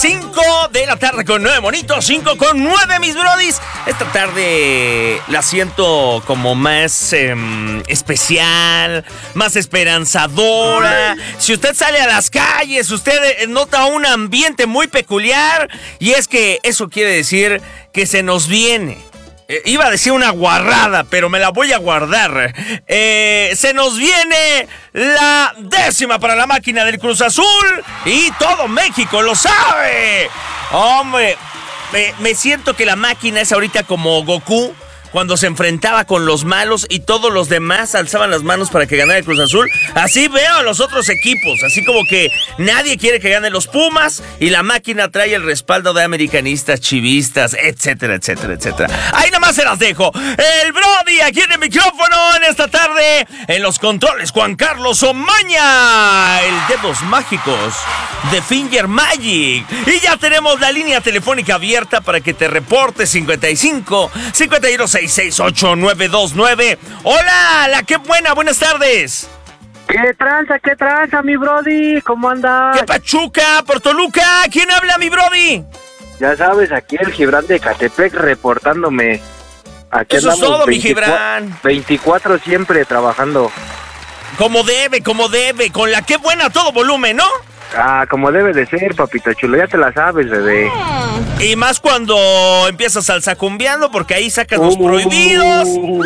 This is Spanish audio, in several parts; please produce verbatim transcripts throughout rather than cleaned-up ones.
cinco de la tarde con nueve monitos, cinco con nueve, mis brodis. Esta tarde la siento como más eh, especial, más esperanzadora. Si usted sale a las calles, usted nota un ambiente muy peculiar, y es que eso quiere decir que se nos viene. Eh, iba a decir una guarrada, pero me la voy a guardar. Eh, se nos viene la décima para la máquina del Cruz Azul y todo México lo sabe. Hombre, me, me siento que la máquina es ahorita como Goku cuando se enfrentaba con los malos y todos los demás alzaban las manos para que ganara el Cruz Azul. Así veo a los otros equipos, así como que nadie quiere que ganen los Pumas y la máquina trae el respaldo de americanistas, chivistas, etcétera, etcétera, etcétera. Ahí nada más se las dejo. El Brody aquí en el micrófono en esta tarde, en los controles Juan Carlos Omaña, el Dedos Mágicos de Finger Magic. Y ya tenemos la línea telefónica abierta para que te reportes cincuenta y cinco, cincuenta y dos, seis seis ocho, nueve dos nueve. Hola, la qué buena, buenas tardes. ¿Qué tranza, qué tranza, mi Brody? ¿Cómo andas? ¿Qué pachuca, por Toluca? ¿Quién habla, mi Brody? Ya sabes, aquí el Gibran de Catepec reportándome. Aquí Eso es todo, mi veinticuatro, Gibran. veinticuatro siempre trabajando. Como debe, como debe, con la qué buena a todo volumen, ¿no? Ah, como debe de ser, papito chulo, ya te la sabes, bebé. Y más cuando empiezas salsacumbiando, porque ahí sacas los Uh, prohibidos.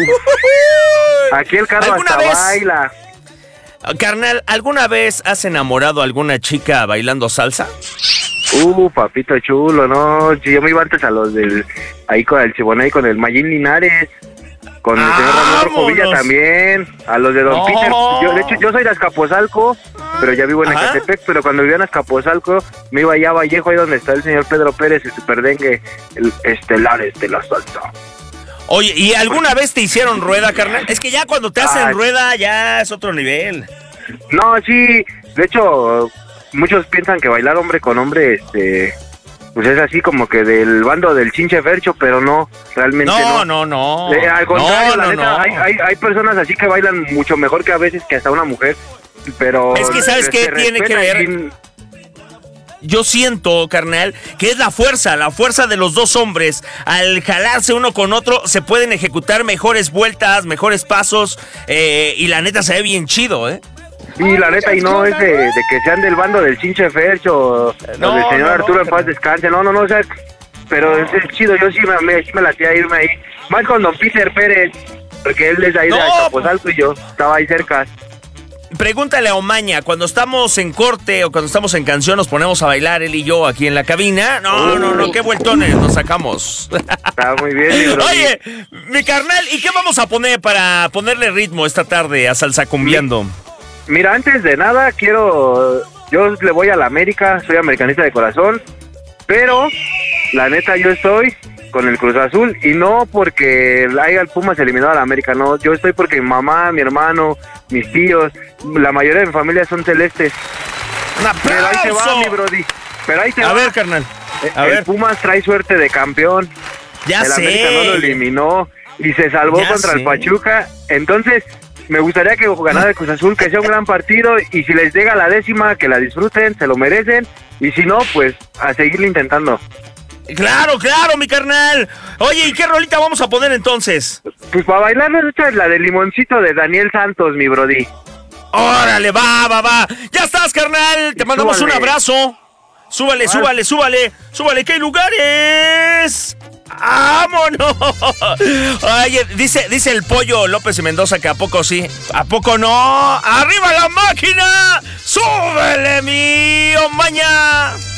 Aquí el carro hasta vez, baila. Carnal, ¿alguna vez has enamorado a alguna chica bailando salsa? Uh, papito chulo, no, si yo me iba antes a los del, ahí con el Chibonay, con el Mayín Linares, con el señor Ramón Rojo Villa también, a los de Don No. Peter. Yo, de hecho, yo soy de Azcapotzalco, pero ya vivo en Ajá. Ecatepec, pero cuando vivía en Azcapotzalco, me iba allá a Vallejo, ahí donde está el señor Pedro Pérez, el superdengue, el estelares de la salsa. Oye, ¿y alguna vez te hicieron rueda, carnal? Es que ya cuando te hacen Ay. rueda ya es otro nivel. No, sí, de hecho, muchos piensan que bailar hombre con hombre, este, pues es así como que del bando del chinche Fercho, pero no, realmente No, no. no, no. Eh, al contrario, no, la no, neta, no. Hay, hay, hay personas así que bailan mucho mejor que a veces que hasta una mujer, pero... Es que, ¿sabes qué se tiene que respeta ver? y- Yo siento, carnal, que es la fuerza, la fuerza de los dos hombres. Al jalarse uno con otro, se pueden ejecutar mejores vueltas, mejores pasos, eh, y la neta se ve bien chido, ¿eh? Sí, la neta, y no es de, de que sean del bando del chinche Fercho o, No, o del señor no, Arturo no, en paz pero- descanse, no, no, no, o sea, pero es, es chido, yo sí me, me, sí me la hacía irme ahí, más con don Peter Pérez, porque él es de ahí No, de Azcapotzalco y yo estaba ahí cerca. Pregúntale a Omaña, cuando estamos en corte o cuando estamos en canción nos ponemos a bailar él y yo aquí en la cabina. No, no, no, qué vueltones nos sacamos. Está muy bien, mi Brody. Oye, mi carnal, ¿y qué vamos a poner para ponerle ritmo esta tarde a Salsa Cumbiando? Mira, antes de nada, quiero... Yo le voy a la América, soy americanista de corazón, pero la neta yo estoy con el Cruz Azul, y no porque haya el Pumas eliminado a la América, no, yo estoy porque mi mamá, mi hermano, mis tíos, la mayoría de mi familia son celestes. ¡Un Pero ahí se va, aplauso! mi Brody. Pero ahí se A va. ver, carnal, a el ver. Pumas trae suerte de campeón. Ya el sé. América no lo eliminó y se salvó Ya contra sé. el Pachuca. Entonces, me gustaría que ganara el Cruz Azul, que sea un gran partido, y si les llega la décima, que la disfruten, se lo merecen, y si no, pues a seguirlo intentando. Claro, claro, mi carnal. Oye, ¿y qué rolita vamos a poner entonces? Pues para bailar, esta es la de Limoncito de Daniel Santos, mi Brody. Órale, va, va, va. Ya estás, carnal. Te mandamos Súbale. un abrazo. Súbale, súbale, súbale. Súbale, que hay lugares. ¡Vámonos! Oye, dice, dice el Pollo López y Mendoza que a poco sí. ¿A poco no? ¡Arriba la máquina! ¡Súbele, mi Omaña!